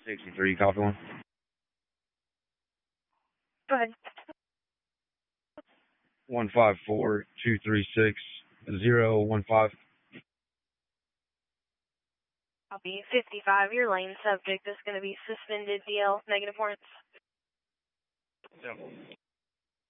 63, copy one. Go ahead. 154-236-015. Copy. 55, your lane subject is going to be suspended DL, negative warrants. Yep.